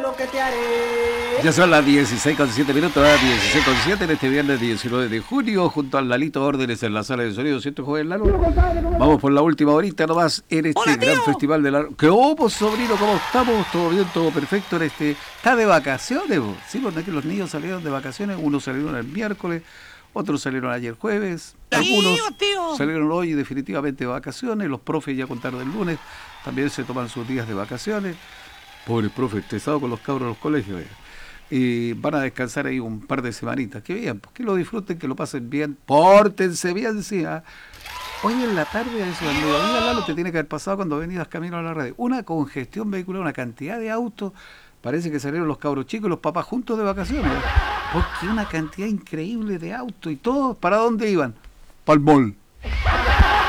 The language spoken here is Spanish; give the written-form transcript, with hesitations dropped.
lo que te haré. Ya son las 16:07 minutos, 16:07 en este viernes 19 de junio, junto al Lalito Órdenes en la sala de sonido, ¿cierto, joven Lalo? Vamos por la última horita nomás en este Hola, gran tío. festival de la... ¿Qué hubo, sobrino? ¿Cómo estamos? ¿Todo bien? ¿Todo perfecto? ¿Está de vacaciones? ¿Vos? Sí, porque aquí los niños salieron de vacaciones, unos salieron el miércoles, otros salieron ayer jueves, algunos Tío. salieron hoy definitivamente de vacaciones, los profes ya contaron el lunes, también se toman sus días de vacaciones. Pobres profes, estresados con los cabros de los colegios. Y van a descansar ahí un par de semanitas. Que bien, pues, que lo disfruten, que lo pasen bien, pórtense bien, sí. Hoy en la tarde, a eso, al mediodía, Lalo, te tiene que haber pasado cuando venías camino a la radio. Una congestión vehicular, una cantidad de autos. Parece que salieron los cabros chicos y los papás juntos de vacaciones. Porque una cantidad increíble de autos y todos, ¿para dónde iban? Para el mall.